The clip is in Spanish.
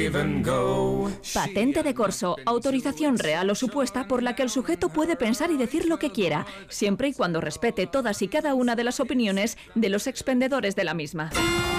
Patente de corso, autorización real o supuesta por la que el sujeto puede pensar y decir lo que quiera, siempre y cuando respete todas y cada una de las opiniones de los expendedores de la misma.